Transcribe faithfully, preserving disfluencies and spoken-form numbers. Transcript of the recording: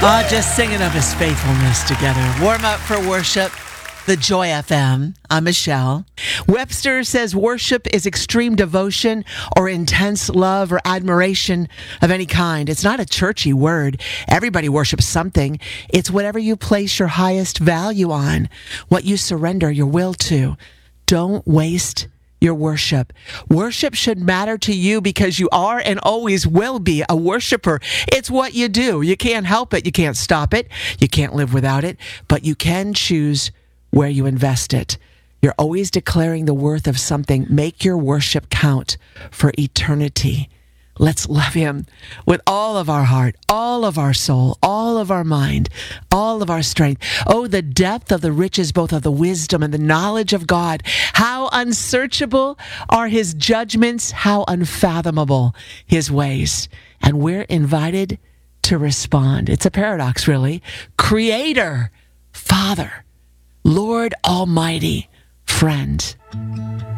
Ah, just singing of his faithfulness together. Warm up for worship. The Joy F M. I'm Michelle. Webster says worship is extreme devotion or intense love or admiration of any kind. It's not a churchy word. Everybody worships something. It's whatever you place your highest value on, what you surrender your will to. Don't waste your worship. Worship should matter to you because you are and always will be a worshiper. It's what you do. You can't help it. You can't stop it. You can't live without it, but you can choose where you invest it. You're always declaring the worth of something. Make your worship count for eternity. Let's love him with all of our heart, all of our soul, all of our mind, all of our strength. Oh, the depth of the riches, both of the wisdom and the knowledge of God. How unsearchable are his judgments, how unfathomable his ways. And we're invited to respond. It's a paradox, really. Creator, Father, Lord Almighty, friend.